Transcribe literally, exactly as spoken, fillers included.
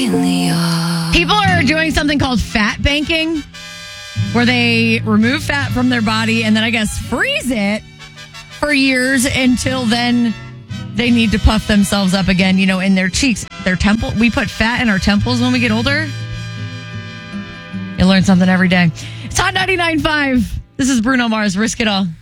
People are doing something called fat banking, where they remove fat from their body and then I guess freeze it for years until then they need to puff themselves up again, you know, in their cheeks, their temple. We put fat in our temples when we get older. You learn something every day. It's Hot ninety-nine point five. This is Bruno Mars. Risk It All.